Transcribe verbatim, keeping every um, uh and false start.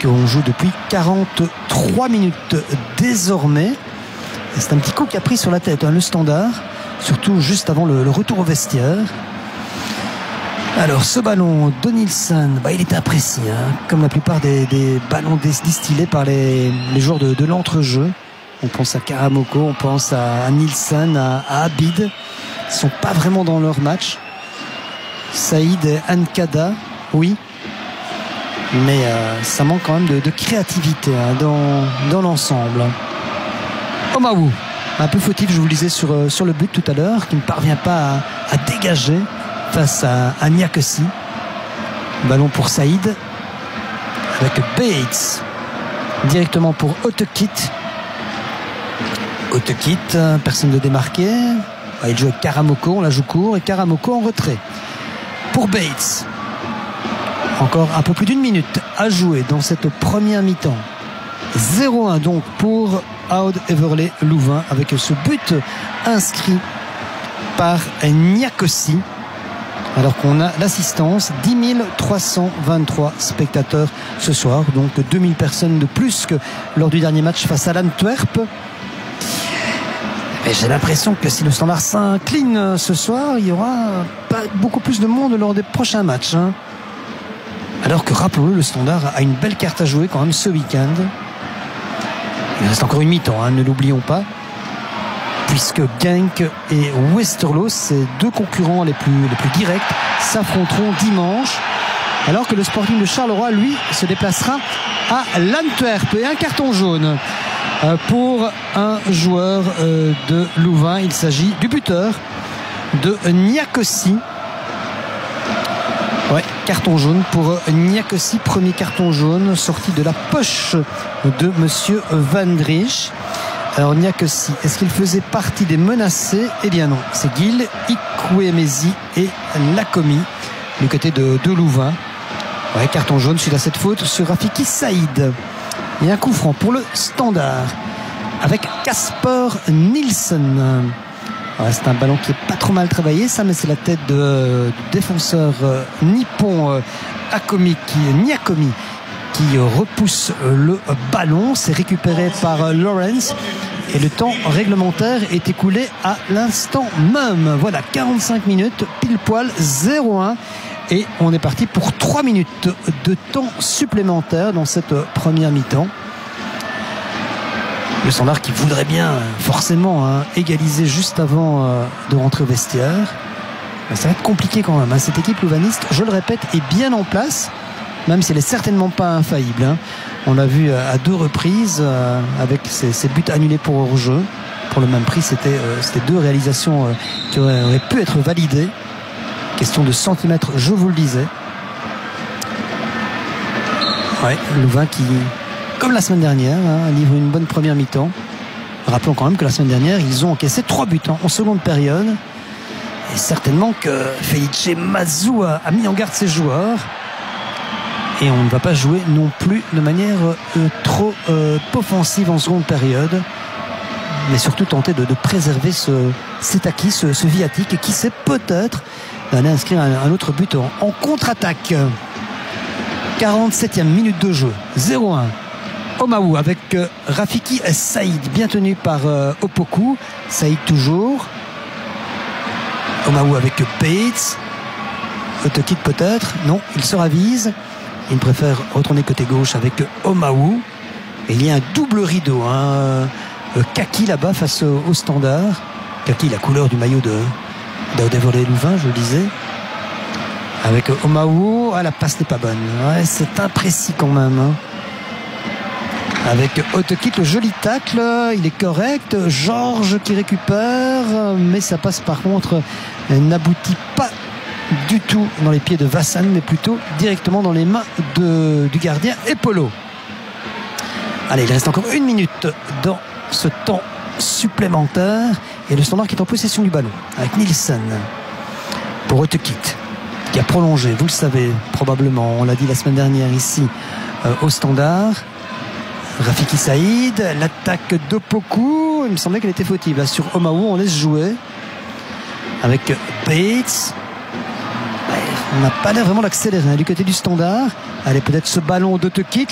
qu'on joue depuis quarante-trois minutes désormais. C'est un petit coup qui a pris sur la tête, hein, le Standard, surtout juste avant le, le retour au vestiaire. Alors ce ballon de Nielsen, bah, il est imprécis, hein, comme la plupart des, des ballons distillés par les, les joueurs de, de l'entrejeu. On pense à Karamoko, on pense à, à Nielsen, à, à Abid. Ils ne sont pas vraiment dans leur match. Saïd et Ankada, oui. Mais euh, ça manque quand même de, de créativité, hein, dans, dans l'ensemble. Omawu, un peu fautif, je vous le disais, sur, sur le but tout à l'heure, qui ne parvient pas à, à dégager face à, à Niakossi. Ballon pour Saïd, avec Bates, directement pour Otekit. Otekit, personne de démarqué. Il joue avec Karamoko, on la joue court, et Karamoko en retrait. Pour Bates, encore un peu plus d'une minute à jouer dans cette première mi-temps. zéro un donc pour Oud Heverlee Louvain, avec ce but inscrit par Niakossi, alors qu'on a l'assistance dix mille trois cent vingt-trois spectateurs ce soir, donc deux mille personnes de plus que lors du dernier match face à l'Antwerp. Mais j'ai l'impression que si le Standard s'incline ce soir, il y aura pas beaucoup plus de monde lors des prochains matchs, hein. Alors que, rappelons-le, le Standard a une belle carte à jouer quand même ce week-end. Il reste encore une mi-temps, hein, ne l'oublions pas, puisque Genk et Westerlo, ces deux concurrents les plus, les plus directs, s'affronteront dimanche, alors que le Sporting de Charleroi, lui, se déplacera à l'Antwerp. Et un carton jaune pour un joueur de Louvain. Il s'agit du buteur de Niakossi. Ouais, carton jaune pour Niakossi, premier carton jaune sorti de la poche de monsieur Van Driesch. Alors Niakossi, est-ce qu'il faisait partie des menacés? Eh bien non, c'est Gil, Ikwemezi et Lakomi du côté de, de Louvain. Ouais, carton jaune suite à cette faute sur Rafiki Saïd. Et un coup franc pour le Standard avec Kasper Nielsen. Ouais, c'est un ballon qui est pas trop mal travaillé, ça, mais c'est la tête de, euh, du défenseur euh, nippon euh, Akomi, qui, Niakomi, qui euh, repousse euh, le ballon. C'est récupéré par euh, Lawrence et le temps réglementaire est écoulé à l'instant même. Voilà, quarante-cinq minutes, pile poil, zéro un. Et on est parti pour trois minutes de temps supplémentaire dans cette première mi-temps. Le Standard qui voudrait bien forcément, hein, égaliser juste avant euh, de rentrer au vestiaire. Mais ça va être compliqué quand même, hein. Cette équipe louvaniste, je le répète, est bien en place, même si elle n'est certainement pas infaillible, hein. On l'a vu à deux reprises euh, avec ses, ses buts annulés pour hors-jeu. Pour le même prix, c'était euh, c'était deux réalisations euh, qui auraient, auraient pu être validées. Question de centimètres, je vous le disais. Ouais, Louvain qui, comme la semaine dernière, hein, livre une bonne première mi-temps. Rappelons quand même que la semaine dernière, ils ont encaissé trois buts, hein, en seconde période. Et certainement que Felice Mazou a, a mis en garde ses joueurs. Et on ne va pas jouer non plus de manière euh, trop euh, offensive en seconde période. Mais surtout tenter de, de préserver ce, cet acquis, ce, ce viatique, et qui sait peut-être d'aller inscrire un, un autre but en, en contre-attaque. quarante-septième minute de jeu, zéro un. Omawu avec euh, Rafiki Saïd, bien tenu par euh, Opoku. Saïd toujours. Omawu avec Bates. Otekit peut-être. Non, il se ravise. Il préfère retourner côté gauche avec Omawu. Et il y a un double rideau, hein. euh, Kaki là-bas face au, au Standard. Kaki, la couleur du maillot de d'Oud Heverlee Louvain, je le disais. Avec Omawu, ah, la passe n'est pas bonne. Ouais, c'est imprécis quand même, hein. Avec Otekit, le joli tacle, il est correct. Georges qui récupère, mais ça passe par contre, n'aboutit pas du tout dans les pieds de Vassan, mais plutôt directement dans les mains de, du gardien Epolo. Allez, il reste encore une minute dans ce temps supplémentaire, et le Standard qui est en possession du ballon avec Nielsen pour Otekit, qui a prolongé, vous le savez probablement, on l'a dit la semaine dernière ici euh, au Standard. Rafiki Saïd, l'attaque d'Opoku, il me semblait qu'elle était fautive là, sur Omawu. On laisse jouer avec Bates. On n'a pas l'air vraiment d'accélérer, hein, du côté du Standard. Allez, peut-être ce ballon d'Otekit,